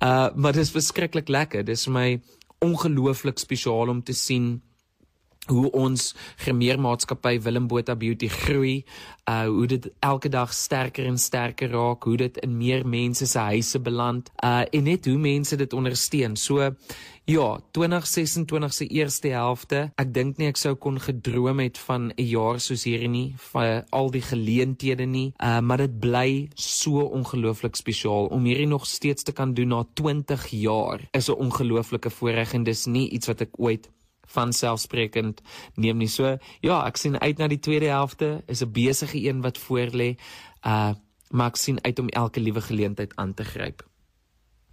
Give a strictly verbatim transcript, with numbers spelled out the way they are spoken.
Uh, maar dit is verskriklik lekker, dit is my ongelooflik spesiaal om te sien hoe ons Gemeermaatskappy Willem Botha Beauty groei, uh, hoe dit elke dag sterker en sterker raak, hoe dit in meer mense se huise beland, uh, en net hoe mense dit ondersteun. So, ja, twintig sesentwintig se eerste helfte, ek dink nie ek sou kon gedroom het van 'n jaar soos hierdie nie, van al die geleenthede nie, uh, maar dit bly so ongelooflik spesiaal, om hierdie nog steeds te kan doen na twintig jaar, is 'n ongelooflike voorreg, en dis nie iets wat ek ooit vanselfsprekend neem nie. So, ja, ek sien uit na die tweede helfte, is 'n besige een wat voor lê, uh, maar ek sien uit om elke liewe geleentheid aan te gryp.